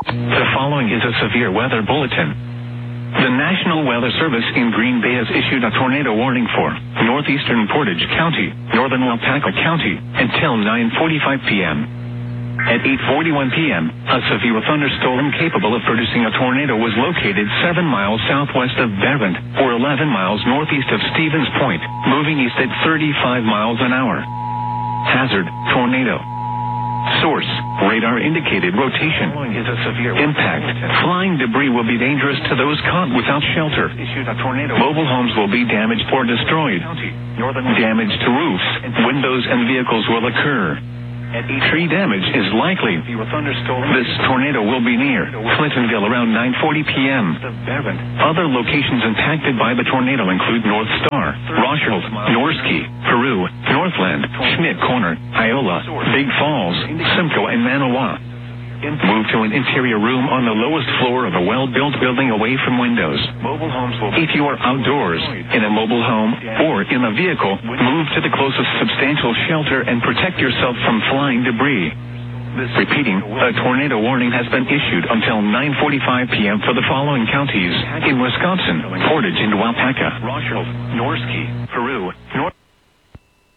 The following is a severe weather bulletin. The National Weather Service in Green Bay has issued a tornado warning for northeastern Portage County, northern Waupaca County, until 9:45 p.m. At 8:41 p.m., a severe thunderstorm capable of producing a tornado was located 7 miles southwest of Brevant, or 11 miles northeast of Stevens Point, moving east at 35 miles an hour. Hazard, tornado. Source, radar indicated rotation. Is a severe impact. Flying debris will be dangerous to those caught without shelter. Mobile homes will be damaged or destroyed. Damage to roofs, windows, and vehicles will occur. Tree damage is likely. This tornado will be near Clintonville around 9:40 p.m. Other locations impacted by the tornado include North Star, Rochelle, Norski, Peru, Northland, Schmidt Corner, Iola, Big Falls, Simcoe, and Manawa. Move to an interior room on the lowest floor of a well-built building away from windows. If you are outdoors, in a mobile home, or in a vehicle, move to the closest substantial shelter and protect yourself from flying debris. Repeating, a tornado warning has been issued until 9:45 p.m. for the following counties in Wisconsin: Portage and Waupaca, Rochelle, Norski, Peru, North.